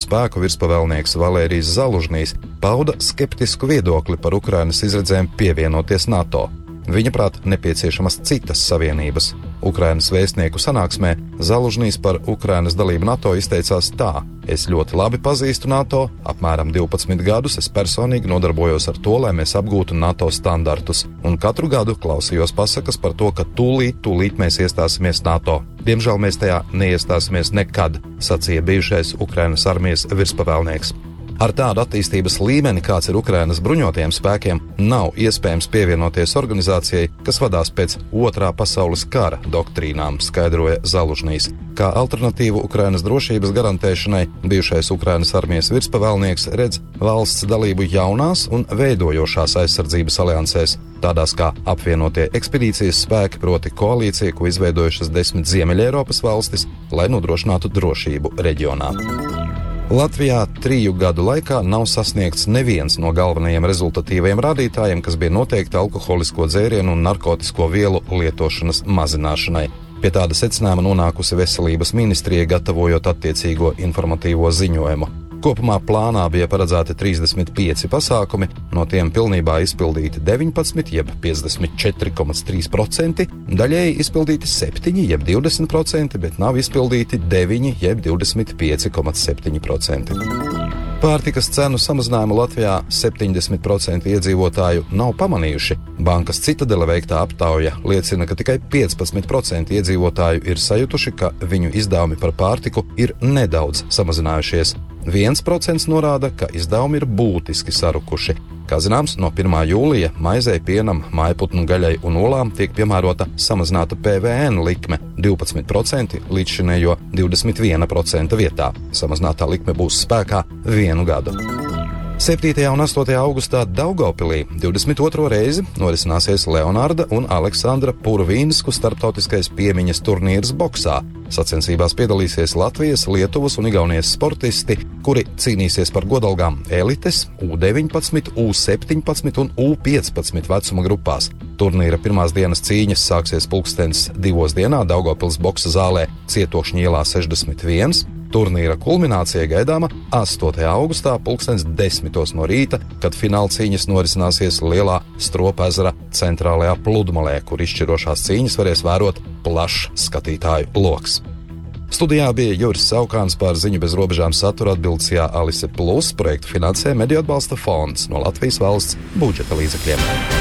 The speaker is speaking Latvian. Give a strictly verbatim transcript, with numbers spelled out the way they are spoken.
spēku virspavēlnieks Valērijs Zalužnijs pauda skeptisku viedokli par Ukrainas izredzēm pievienoties NATO. Viņaprāt, nepieciešamas citas savienības. Ukrainas vēstnieku sanāksmē Zalužnijs par Ukrainas dalību NATO izteicās tā: es ļoti labi pazīstu NATO, apmēram divpadsmit gadus es personīgi nodarbojos ar to, lai mēs apgūtu NATO standartus, un katru gadu klausījos pasakas par to, ka tūlīt, tūlīt mēs iestāsimies NATO. Diemžēl mēs tajā neiestāsimies nekad, sacīja bijušais Ukrainas armijas virspavēlnieks. Ar tādu attīstības līmeni, kāds ir Ukrainas bruņotajiem spēkiem, nav iespējams pievienoties organizācijai, kas vadās pēc otrā pasaules kara doktrīnām, skaidroja Zalužnijs. Kā alternatīvu Ukrainas drošības garantēšanai bijušais Ukrainas armijas virspavēlnieks redz valsts dalību jaunās un veidojošās aizsardzības aliansēs, tādās kā apvienotie ekspedīcijas spēki, proti koalīcija, ko izveidojušas desmit Ziemeļeiropas valstis, lai nodrošinātu drošību reģionā. Latvijā triju gadu laikā nav sasniegts neviens no galvenajiem rezultatīvajiem rādītājiem, kas bija noteikti alkoholisko dzērienu un narkotisko vielu lietošanas mazināšanai. Pie tāda secinājuma nonākusi Veselības ministrija, gatavojot attiecīgo informatīvo ziņojumu. Kopumā plānā bija paredzēti trīsdesmit pieci pasākumi, no tiem pilnībā izpildīti deviņpadsmit, jeb piecdesmit četri komats trīs procenti, daļēji izpildīti septiņi, jeb divdesmit procenti, bet nav izpildīti deviņi, jeb divdesmit pieci komats septiņi procenti. Pārtikas cenu samazinājumu Latvijā septiņdesmit procenti iedzīvotāju nav pamanījuši. Bankas Citadele veiktā aptauja liecina, ka tikai piecpadsmit procenti iedzīvotāju ir sajutuši, ka viņu izdevumi par pārtiku ir nedaudz samazinājušies. viens procents norāda, ka izdevumi ir būtiski sarukuši. Kā zināms, no pirmā jūlija maizei, pienam, mājputnu gaļai un olām tiek piemērota samazināta P V N likme divpadsmit procenti līdzšinējo divdesmit viena procenta vietā. Samazinātā likme būs spēkā vienu gadu. septītajā un astotajā augustā Daugavpilī divdesmit otro reizi norisināsies Leonarda un Aleksandra Purvīnsku starptautiskais piemiņas turnīrs boksā. Sacensībās piedalīsies Latvijas, Lietuvas un Igaunijas sportisti, kuri cīnīsies par godalgām elites, U deviņpadsmit, U septiņpadsmit un U piecpadsmit vecuma grupās. Turnīra pirmās dienas cīņas sāksies pulkstens divos dienā Daugavpils boksa zālē Cietokšņa ielā sešdesmit viens. Turnīra kulminācija gaidāma astotajā augustā pulkstens desmitos no rīta, kad fināla cīņas norisināsies Lielā Stropa ezera centrālajā pludmalē, kur izšķirošās cīņas varēs vērot plašs skatītāju loks. Studijā bija Juris Saukāns, par ziņu bez robežām satura atbildījā Alise Plus, projektu finansē Mediju atbalsta fonds no Latvijas valsts budžeta līdzekļiem.